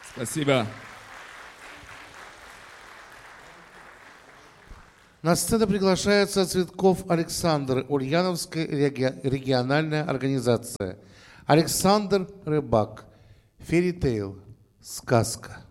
Спасибо. На сцену приглашается Цветков Александр, Ульяновская региональная организация. Александр Рыбак. Феритейл. Сказка.